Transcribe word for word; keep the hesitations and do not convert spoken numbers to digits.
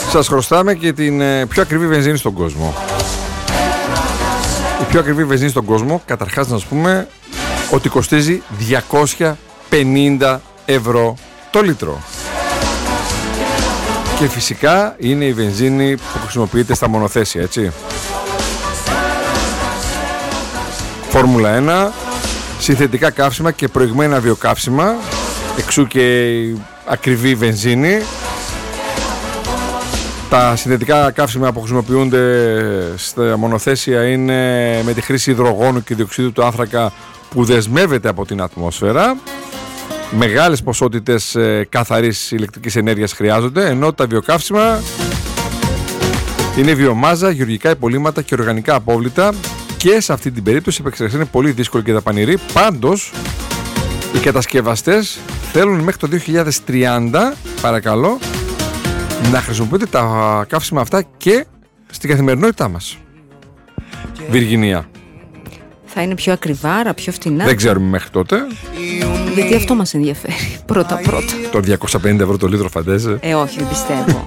Σας χρωστάμε και την ε, πιο ακριβή βενζίνη στον κόσμο. Η πιο ακριβή βενζίνη στον κόσμο, καταρχάς να σας πούμε ότι κοστίζει διακόσια πενήντα ευρώ το λίτρο. Και φυσικά είναι η βενζίνη που χρησιμοποιείται στα μονοθέσια, έτσι. Φόρμουλα ένα, συνθετικά καύσιμα και προηγμένα βιοκαύσιμα, εξού και ακριβή βενζίνη. Τα συνθετικά καύσιμα που χρησιμοποιούνται στα μονοθέσια είναι με τη χρήση υδρογόνου και διοξείδου του άνθρακα που δεσμεύεται από την ατμόσφαιρα. Μεγάλες ποσότητες ε, καθαρής ηλεκτρικής ενέργειας χρειάζονται, ενώ τα βιοκαύσιμα είναι βιομάζα, γεωργικά υπολείμματα και οργανικά απόβλητα και σε αυτή την περίπτωση η επεξεργασία είναι πολύ δύσκολη και δαπανηρή. Πάντως, οι κατασκευαστές θέλουν μέχρι το δύο χιλιάδες τριάντα, παρακαλώ, να χρησιμοποιείτε τα καύσιμα αυτά και στην καθημερινότητά μας. Βιργινία. Θα είναι πιο ακριβά, άρα πιο φτηνά. Δεν ξέρουμε μέχρι τότε. Γιατί αυτό μας ενδιαφέρει πρώτα πρώτα. Το διακόσια πενήντα ευρώ το λίτρο, φαντάζεσαι. Ε, όχι, δεν πιστεύω.